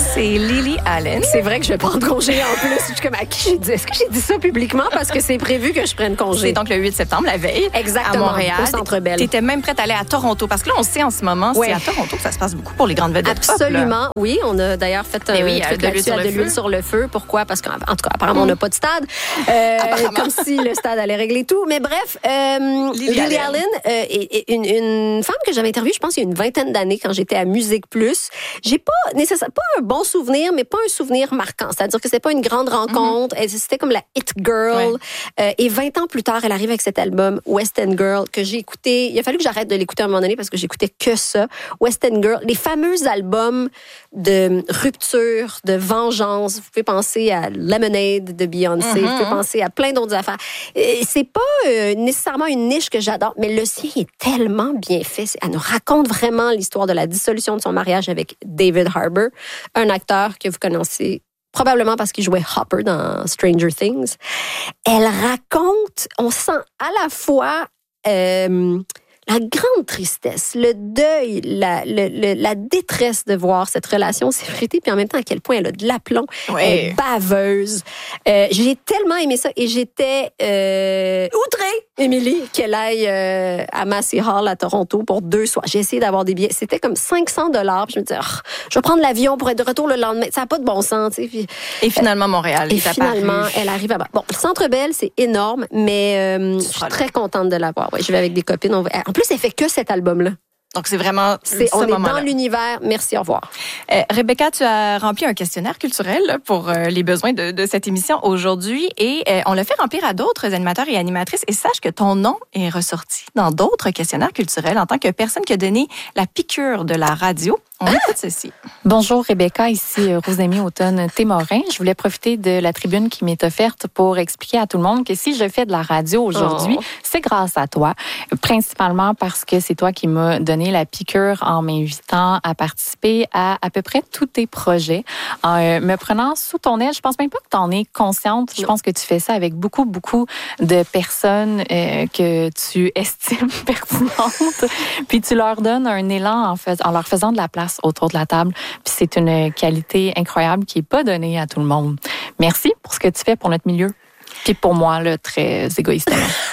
c'est Lily Allen. C'est vrai que je vais prendre congé en plus. Je suis comme, à qui j'ai dit? Est-ce que j'ai dit ça publiquement? Parce que c'est prévu que je prenne congé. C'est donc le 8 septembre, la veille. Exactement. À Montréal. Au Centre Bell. Tu étais même prête à aller à Toronto. Parce que là, on sait en ce moment, c'est à Toronto que ça se passe beaucoup pour les grandes vedettes pop. Absolument. Oui, on a d'ailleurs fait un truc là-dessus, de l'huile sur le feu. Pourquoi? Parce qu'en tout cas, apparemment, on n'a pas de stade. Comme si le stade allait régler tout. Mais bref, Lily Allen est une femme que j'avais interviewée, je pense, il y a une vingtaine d'années quand j'étais à Musique Plus. J'ai pas nécessairement, pas un bon souvenir, mais pas un souvenir marquant. C'est-à-dire que c'était pas une grande rencontre. C'était comme la hit girl. Et 20 ans plus tard, elle arrive avec cet album West End Girl que j'ai écouté. Il a fallu que j'arrête de l'écouter à un moment donné parce que j'écoutais que ça. West End Girl, les fameux albums de rupture, de vengeance. Vous pouvez penser à Lemonade de Beyoncé. Vous pouvez penser à plein d'autres affaires. C'est pas nécessairement une niche que j'adore, mais le sien est tellement bien fait. Elle nous raconte vraiment l'histoire de la dissolution de son mariage avec David Harbour, un acteur que vous connaissez probablement parce qu'il jouait Hopper dans Stranger Things. Elle raconte, on sent à la fois la grande tristesse, le deuil, la détresse de voir cette relation s'effriter, puis en même temps à quel point elle a de l'aplomb, elle est baveuse. J'ai tellement aimé ça et j'étais outrée, Émilie, qu'elle aille à Massey Hall à Toronto pour 2 soirs. J'ai essayé d'avoir des billets, c'était comme $500. Puis je me disais, je vais prendre l'avion pour être de retour le lendemain. Ça n'a pas de bon sens, tu sais. Puis, et finalement, Montréal. Et finalement, elle arrive à... Bon, le Centre Bell, c'est énorme, mais je suis très contente de l'avoir. Ouais, je vais avec des copines. En plus, elle fait que cet album-là. Donc, c'est vraiment on est dans l'univers. Merci, au revoir. Rebecca, tu as rempli un questionnaire culturel pour les besoins de cette émission aujourd'hui et on l'a fait remplir à d'autres animateurs et animatrices. Et sache que ton nom est ressorti dans d'autres questionnaires culturels en tant que personne qui a donné la piqûre de la radio. On écoute ceci. Bonjour Rebecca, ici Rosémie Automne-Témorin. Je voulais profiter de la tribune qui m'est offerte pour expliquer à tout le monde que si je fais de la radio aujourd'hui, c'est grâce à toi. Principalement parce que c'est toi qui m'as donné la piqûre en m'invitant à participer à peu près tous tes projets. En me prenant sous ton aile, je pense même pas que tu en es consciente. Je pense que tu fais ça avec beaucoup de personnes que tu estimes pertinentes. Puis tu leur donnes un élan en leur faisant de la place autour de la table. Puis c'est une qualité incroyable qui n'est pas donnée à tout le monde. Merci pour ce que tu fais pour notre milieu. Puis pour moi, là, très égoïstement.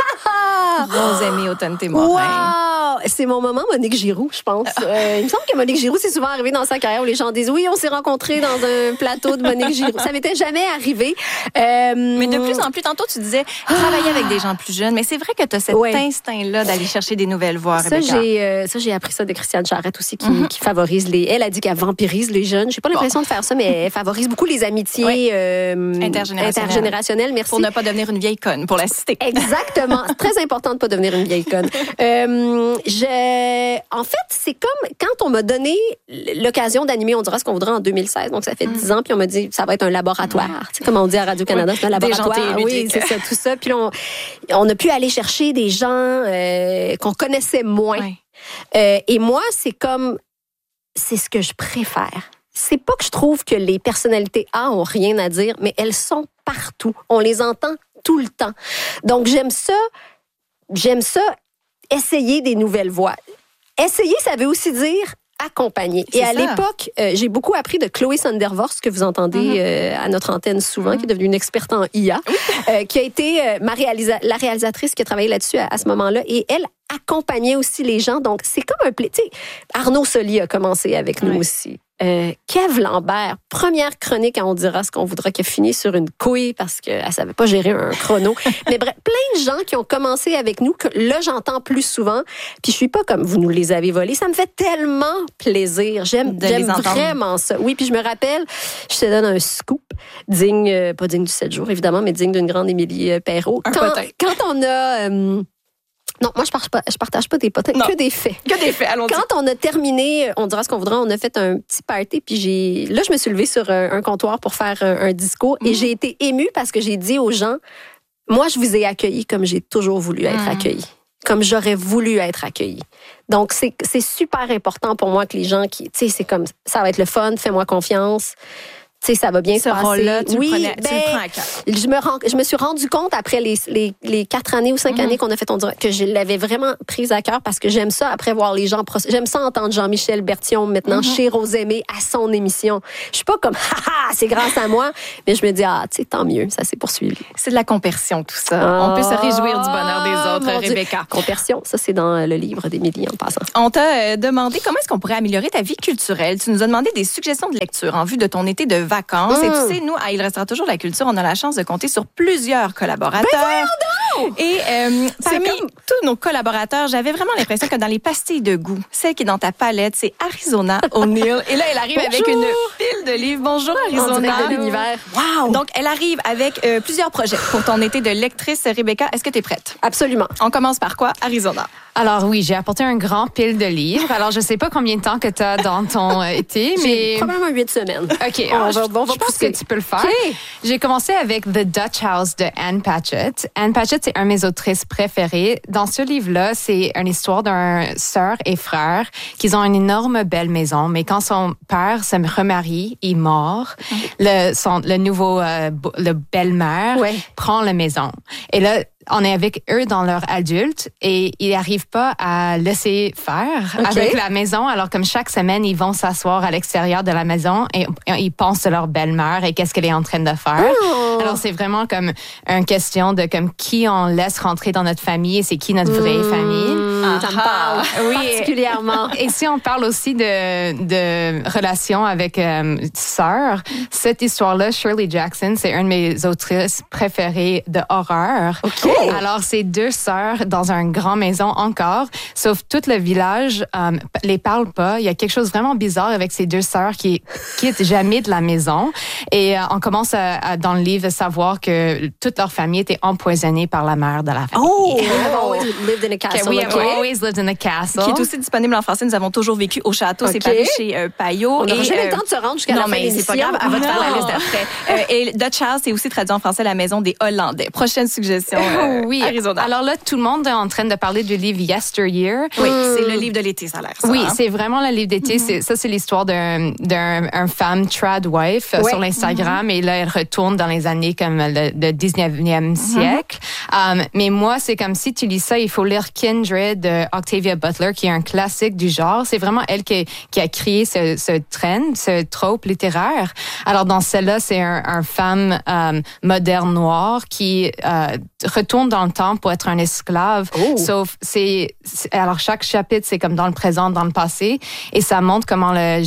Rosémie Automne-Témorin. Wow! C'est mon moment Monique Giroux, je pense. Il me semble que Monique Giroux, c'est souvent arrivé dans sa carrière où les gens disent « Oui, on s'est rencontrés dans un plateau de Monique Giroux. » Ça m'était jamais arrivé. Mais de plus en plus, tantôt, tu disais travailler avec des gens plus jeunes. Mais c'est vrai que tu as cet instinct-là d'aller chercher des nouvelles voix, Rebecca. Ça, j'ai appris ça de Christiane Charette aussi, qui favorise les... Elle a dit qu'elle vampirise les jeunes. J'ai pas l'impression de faire ça, mais elle favorise beaucoup les amitiés intergénérationnelles. Merci. Pour ne pas devenir une vieille conne, pour la citer. Exactement. C'est très important de pas devenir une vieille conne. En fait, c'est comme quand on m'a donné l'occasion d'animer On dira ce qu'on voudra en 2016, donc ça fait 10 ans, puis on m'a dit ça va être un laboratoire. Tu sais, comme on dit à Radio-Canada, c'est un laboratoire. Oui, c'est ça, tout ça. Puis on a pu aller chercher des gens qu'on connaissait moins. Et moi, c'est ce que je préfère. C'est pas que je trouve que les personnalités A ont rien à dire, mais elles sont partout. On les entend tout le temps. Donc, j'aime ça, essayer des nouvelles voix. Essayer, ça veut aussi dire accompagner. Et à l'époque, j'ai beaucoup appris de Chloé Sondervorst, que vous entendez à notre antenne souvent, qui est devenue une experte en IA, qui a été la réalisatrice qui a travaillé là-dessus à ce moment-là. Et elle accompagnait aussi les gens. Donc, c'est comme un plaisir. Arnaud Soli a commencé avec nous aussi. Kev Lambert, première chronique à On dira ce qu'on voudra, qui a fini sur une couille parce qu'elle savait pas gérer un chrono. Mais bref, plein de gens qui ont commencé avec nous, que là, j'entends plus souvent. Puis je suis pas comme vous nous les avez volés. Ça me fait tellement plaisir. J'aime vraiment ça. Oui, puis je me rappelle, je te donne un scoop, pas digne du 7 jours, évidemment, mais digne d'une grande Émilie Perrault. Quand on a... Non, moi, je partage pas des potins, que des faits. Que des faits, allons-y. Quand on a terminé, On dira ce qu'on voudra, on a fait un petit party, puis je me suis levée sur un comptoir pour faire un discours, et j'ai été émue parce que j'ai dit aux gens, moi, je vous ai accueillis comme j'ai toujours voulu être accueillie, comme j'aurais voulu être accueillie. Donc, c'est super important pour moi que les gens tu sais, c'est comme, ça va être le fun, fais-moi confiance. ça va bien se passer. Rôle-là, tu le prends à cœur. Je me suis rendu compte après les 4 années ou 5 années qu'on a fait On dirait que je l'avais vraiment prise à cœur parce que j'aime ça après voir les gens. J'aime ça entendre Jean-Michel Bertillon maintenant chez Rosemée à son émission. Je suis pas comme c'est grâce à moi, mais je me dis tu sais, tant mieux, ça s'est poursuivi. C'est de la compersion tout ça. On peut se réjouir du bonheur des autres, Rebecca. Compersion, ça c'est dans le livre d'Émilie en passant. On t'a demandé comment est-ce qu'on pourrait améliorer ta vie culturelle. Tu nous as demandé des suggestions de lecture en vue de ton été de vacances. Et tu sais, nous, à Il restera toujours la culture, on a la chance de compter sur plusieurs collaborateurs. Et parmi tous nos collaborateurs, j'avais vraiment l'impression que dans les pastilles de goût, celle qui est dans ta palette, c'est Arizona O'Neill. Et là, elle arrive avec une pile de livres. Bonjour, Arizona. De l'univers. Wow. Donc, elle arrive avec plusieurs projets pour ton été de lectrice. Rebecca, est-ce que tu es prête? Absolument. On commence par quoi, Arizona? Alors oui, j'ai apporté un grand pile de livres. Alors, je sais pas combien de temps que tu as dans ton été, mais... Probablement 8 semaines. OK. Je pense que tu peux le faire. Okay. J'ai commencé avec The Dutch House de Anne Patchett. Anne Patchett, c'est un de mes autrices préférées. Dans ce livre-là, c'est une histoire d'un sœur et frère qui ont une énorme belle maison, mais quand son père se remarie, il meurt, le nouveau le belle-mère prend la maison. Et là, on est avec eux dans leur adulte et ils n'arrivent pas à laisser faire avec la maison. Alors, comme chaque semaine, ils vont s'asseoir à l'extérieur de la maison et ils pensent à leur belle-mère et qu'est-ce qu'elle est en train de faire. Oh. Alors, c'est vraiment comme une question de comme qui on laisse rentrer dans notre famille et c'est qui notre vraie famille. Ça me parle particulièrement. Et si on parle aussi de relations avec sœurs, cette histoire-là, Shirley Jackson, c'est une de mes autrices préférées de horreur. OK. Alors, c'est 2 sœurs dans une grande maison encore, sauf tout le village les parle pas. Il y a quelque chose vraiment bizarre avec ces 2 sœurs qui quittent jamais de la maison. Et on commence dans le livre à savoir que toute leur famille était empoisonnée par la mère de la famille. Oh! We have always lived in a castle. We have always lived in a castle. Qui est aussi disponible en français. Nous avons toujours vécu au château. C'est paru chez Payot. On n'aura jamais le temps de se rendre jusqu'à la fin de l'émission. Non, mais c'est pas grave. Elle va te faire la liste d'après. Et Dutch House, c'est aussi traduit en français la maison des Hollandais. Prochaine suggestion. Oui. Arizona. Alors là, tout le monde est en train de parler du livre Yesteryear. Oui, c'est le livre de l'été, ça a l'air. Ça, oui, c'est vraiment le livre d'été. C'est l'histoire d'un femme trad wife sur l'Instagram. Et là, elle retourne dans les années comme le 19e siècle. Mais moi, c'est comme si tu lis ça, il faut lire Kindred de Octavia Butler, qui est un classique du genre. C'est vraiment elle qui a créé ce trend, ce trope littéraire. Alors, dans celle-là, c'est un femme moderne noire qui retourne dans le temps pour être un esclave. Oh. Sauf, alors chaque chapitre, c'est comme dans le présent, dans le passé. Et ça montre comment le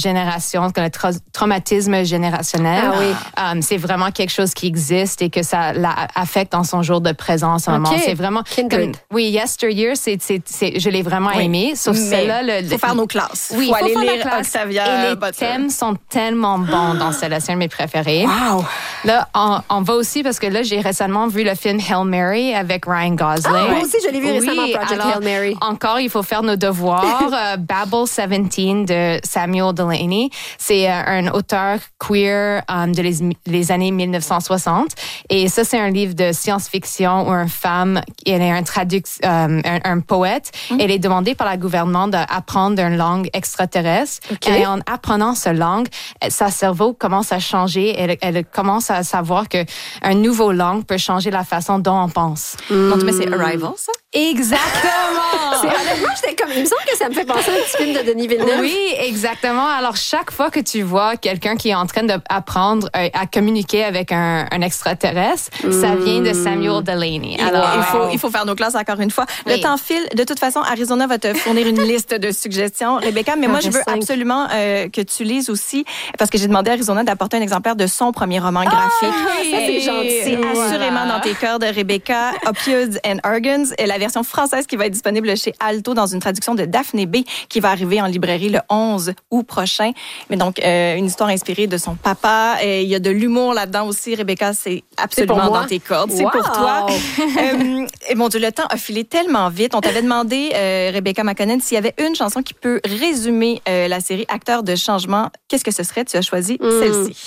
traumatisme générationnel, c'est vraiment quelque chose qui existe et que ça l'affecte dans son jour de présent en ce moment. C'est vraiment... Kindred. Oui, Yesteryear, je l'ai vraiment aimé. Sauf celle-là... Il faut faire nos classes. Oui, il faut aller faire lire Octavia Et les Butler. thèmes sont tellement bons dans celle-là. C'est un de mes préférés. Wow! Là, on va aussi, parce que là, j'ai récemment vu le film Hail Mary avec Ryan Gosling. Moi aussi, je l'ai vu récemment, Project Hail Mary. Encore, il faut faire nos devoirs. Babel 17 de Samuel Delany. C'est un auteur queer de les années 1960. Et ça, c'est un livre de science-fiction où une femme, elle est un poète. Elle est demandée par la gouvernement d'apprendre une langue extraterrestre. Et en apprenant cette langue, sa cerveau commence à changer. Elle commence à savoir que une nouvelle langue peut changer la façon dont on pense. Donc, mais c'est Arrival, ça? Exactement! Honnêtement, j'étais comme, il me semble que ça me fait penser à un petit film de Denis Villeneuve. Oui, exactement. Alors, chaque fois que tu vois quelqu'un qui est en train d'apprendre à communiquer avec un extraterrestre, ça vient de Samuel Delany. Alors, il faut faire nos classes encore une fois. Le temps file. De toute façon, Arizona va te fournir une liste de suggestions, Rebecca. Mais moi, je veux absolument que tu lises aussi, parce que j'ai demandé à Arizona d'apporter un exemplaire de son premier roman graphique. Ça, c'est gentil. C'est assurément dans tes cordes, Rebecca. Opioids and Organs, la version française qui va être disponible chez Alto dans une traduction de Daphné B qui va arriver en librairie le 11 août prochain. Mais donc, une histoire inspirée de son papa. Il y a de l'humour là-dedans aussi, Rebecca. C'est absolument dans tes cordes. C'est pour toi. Et mon Dieu, le temps a filé tellement vite. On t'avait demandé, Rebecca McConnell, s'il y avait une chanson qui peut résumer la série Acteurs de changement. Qu'est-ce que ce serait? Tu as choisi celle-ci.